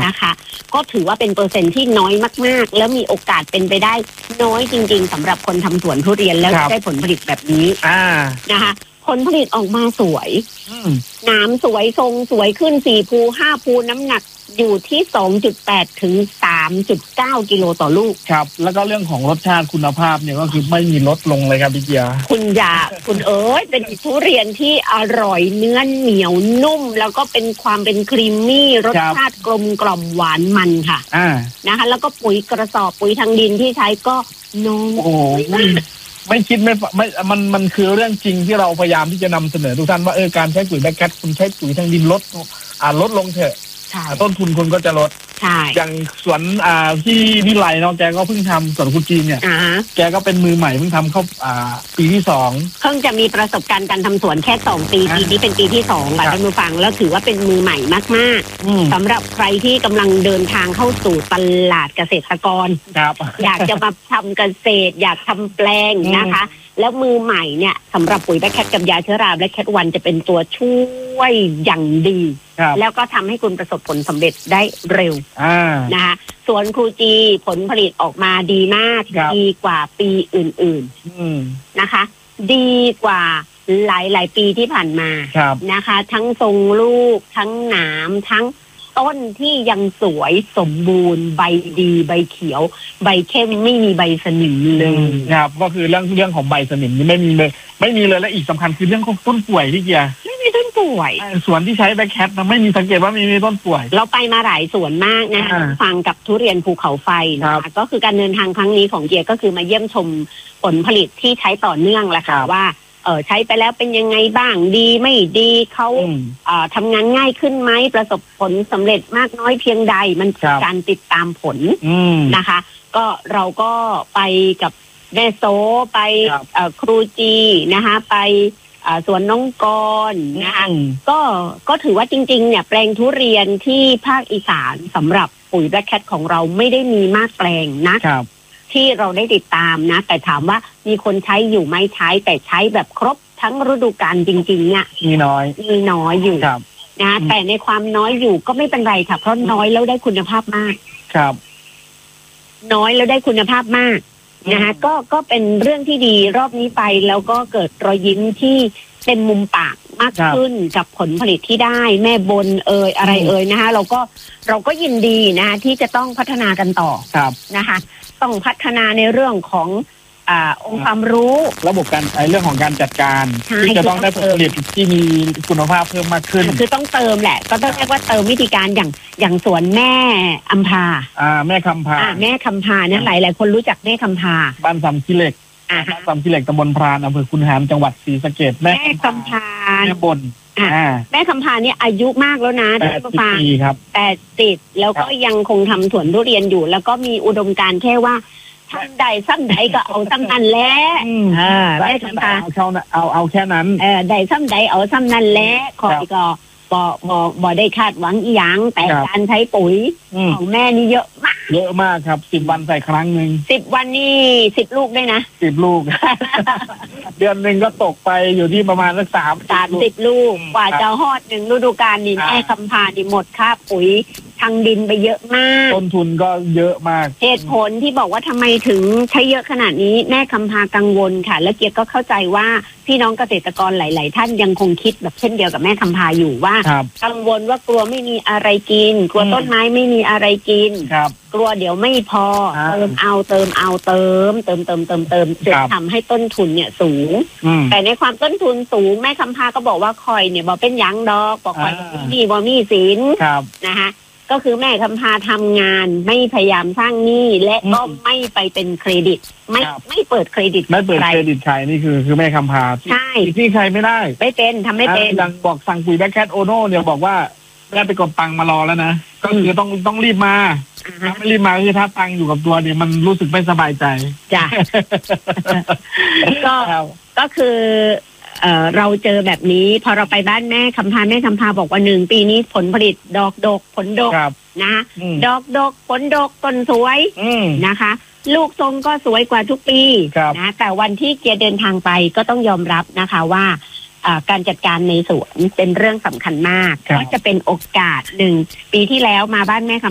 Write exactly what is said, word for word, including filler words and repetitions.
นะคะก็ถือว่าเป็นเปอร์เซ็นต์ที่น้อยมากๆแล้วมีโอกาสเป็นไปได้น้อยจริงๆสำหรับคนทำสวนทุเรียนแล้วได้ผลผลิตแบบนี้นะคะผลผลิตออกมาสวยน้ำสวยทรงสวยขึ้นสี่ภูห้าภูน้ำหนักอยู่ที่ สองจุดแปด ถึง สามจุดเก้า กิโลต่อลูกครับแล้วก็เรื่องของรสชาติคุณภาพเนี่ยก็คือไม่มีลดลงเลยครับพี่เกียร์คุณยาคุณเอ๋ยเป็นทุเรียนที่อร่อยเนื้อเหนียวนุ่มแล้วก็เป็นความเป็นครีมมี่รสชาติกลมกล่อมหวานมันค่ะอ่านะคะแล้วก็ปุ๋ยกระสอบปุ๋ยทางดินที่ใช้ก็น้อยโอ้ไม่ไม่คิดไม่ไม่มันมันคือเรื่องจริงที่เราพยายามที่จะนำเสนอทุกท่านว่าเออการใช้ปุ๋ยแบคแคทคุณใช้ปุ๋ยทางดินลดอ่าลดลงเถอะต้นทุนคุณก็จะลดอย่างสวนอ่าที่วิไลเนาะแกก็เพิ่งทำสวนคุณจีนเนี่ยแกก็เป็นมือใหม่เพิ่งทำเข้าอ่าปีที่สองเพิ่งจะมีประสบการณ์การทำสวนแค่สองปีปีนี้เป็นปีที่สองค่ะท่านผู้ฟังแล้วถือว่าเป็นมือใหม่มากๆสำหรับใครที่กำลังเดินทางเข้าสู่ตลาดเกษตรกรอยากจะมาทำเกษตรอยากทำแปลงนะคะแล้วมือใหม่เนี่ยสำหรับปุ๋ยแบคแคทกับยาเชื้อราและแคทวันจะเป็นตัวช่วยอย่างดีแล้วก็ทำให้คุณประสบผลสำเร็จได้เร็วนะคะสวนครูจีผลผลิตออกมาดีมากดีกว่าปีอื่นๆนะคะดีกว่าหลายๆปีที่ผ่านมานะคะทั้งทรงลูกทั้งหนามทั้งต้นที่ยังสวยสมบูรณ์ใบดีใบเขียวใบเข้มไม่มีใบสนิมเลยครับก็คือเรื่องเรื่องของใบสนิมนี่ไม่มีเลยไม่มีเลยและอีกสำคัญคือเรื่องของต้นป่วยที่เกียร์ไม่มีต้นป่วยสวนที่ใช้แบคแคทนะไม่มีสังเกตว่ามีมีต้นป่วยเราไปมาหลายสวนมากนะคะฟังกับทุเรียนภูเขาไฟนะคะก็คือการเดินทางครั้งนี้ของเกียร์ก็คือมาเยี่ยมชมผลผลิตที่ใช้ต่อเนื่องแหละค่ะว่าเออใช้ไปแล้วเป็นยังไงบ้างดีไม่ดีเขาเอ่อทำงานง่ายขึ้นไหมประสบผลสำเร็จมากน้อยเพียงใดมันคือการติดตามผลนะคะก็เราก็ไปกับแม่โซไปครูจีนะคะไปสวนน้องกรนะคะก็ก็ถือว่าจริงๆเนี่ยแปลงทุเรียนที่ภาคอีสานสำหรับปุ๋ยแบล็คแคทของเราไม่ได้มีมากแปลงนะที่เราได้ติดตามนะแต่ถามว่ามีคนใช้อยู่ไหมใช้แต่ใช้แบบครบทั้งฤดูกาลจริงๆเนี่ยมีน้อยมีน้อยอยู่นะแต่ในความน้อยอยู่ก็ไม่เป็นไรค่ะเพราะน้อยแล้วได้คุณภาพมากครับน้อยแล้วได้คุณภาพมากนะคะก็ก็เป็นเรื่องที่ดีรอบนี้ไปแล้วก็เกิดรอยยิ้มที่เป็นมุมปากมากขึ้นกับผลผลิตที่ได้แม่บนเอ่ยอะไรเอ่ยนะคะเราก็เราก็ยินดีนะที่จะต้องพัฒนากันต่อนะคะต้องพัฒนาในเรื่องของอ่าองค์ความรู้ระบบการเรื่องของการจัดการที่จะต้องได้ผลผลิตที่มีคุณภาพเพิ่มมากขึ้นคือต้องเติมแหละก็ต้องเรียกว่าเติมวิธีการอย่างอย่างสวนแม่อัมพาอ่าแม่คำพาอ่าแม่คำพาเนี่ยหลายหลายคนรู้จักแม่คำพาบ้านสำขี้เหล็กอ่าสำขี้เหล็กตำบลพรานอำเภอคุนหารจังหวัดศรีสะเกษแม่คำพาแม่บนอ่าแม่คำพาเนี่ยอายุมากแล้วนะท่านผู้ฟังแปดสิบแล้วก็ยังคงทำสวนทุเรียนอยู่แล้วก็มีอุดมการณ์แค่ว่าทำใดซ้ำใดก็เอาซ้ำนั้นแหละอ่าแม่คำพาเอาเอาเอาแค่นั้นเออใดซ้ำใดเอาซ้ำนั้นแหละคอยก็บ่บ่บ่ได้คาดหวังอีหยังแต่การใช้ปุ๋ยของแม่นี่เยอะมากเยอะมากครับสิบวันใส่ครั้งหนึ่งสิบวันนี่สิบลูกได้นะสิบลูก เดือนหนึ่งก็ตกไปอยู่ที่ประมาณสักสามสามสิบลูกกว่าจะฮอดหนึ่งฤดูกาลนี่แม่คำพานี่หมดค่าปุ๋ยทางดินไปเยอะมากต้นทุนก็เยอะมากเหตุผลที่บอกว่าทำไมถึงใช้เยอะขนาดนี้แม่คำพากังวลค่ะและเกียร์ก็เข้าใจว่าพี่น้องเกษตรกรหลายๆท่านยังคงคิดแบบเช่นเดียวกับแม่คำพาอยู่ว่ากังวลว่ากลัวไม่มีอะไรกินกลัวต้นไม้ไม่มีอะไรกินกลัวเดี๋ยวไม่พอเติมเอาเติมเอาเติมเติมเติมเติมเติมจนทำให้ต้นทุนเนี่ยสูงแต่ในความต้นทุนสูงแม่คำพาก็บอกว่าคอยเนี่ยบอกเป็นยังดอกบอกคอยมีบ่มีสินนะคะก็คือแม่คำพาทำงานไม่พยายามสร้างหนี้และก็ไม่ไปเป็นเครดิตไม่ไม่เปิดเครดิตไม่เปิดเครดิตใครนี่คือคือแม่คำพาใช่ที่ใครไม่ได้ไม่เป็นทำไม่เป็นดังบอกสั่งปุ๋ยแบคแคทโอโน่เนี่ยบอกว่าแม่ไปกดตังค์มารอแล้วนะก็คือต้องต้องรีบมาถ้าไม่รีบมาคือถ้าตังค์อยู่กับตัวเนี่ยมันรู้สึกไม่สบายใจจ้ะก็ก็คือเอ่อเราเจอแบบนี้พอเราไปบ้านแม่คำพาแม่คำพาบอกว่าหนึ่งปีนี้ผลผลิตดอกดกผลดกนะดอกดกผลดกต้นสวยนะคะลูกทรงก็สวยกว่าทุกปีนะแต่วันที่เกียร์เดินทางไปก็ต้องยอมรับนะคะว่าการจัดการในสวนเป็นเรื่องสำคัญมากก็จะเป็นโอกาสหนึ่งปีที่แล้วมาบ้านแม่คำ